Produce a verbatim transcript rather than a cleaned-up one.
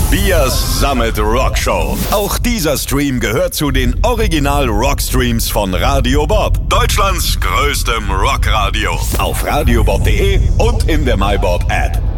Tobias Sammet Rockshow. Auch dieser Stream gehört zu den Original Rockstreams von Radio Bob, Deutschlands größtem Rockradio. Auf radiobob punkt de und in der MyBob App.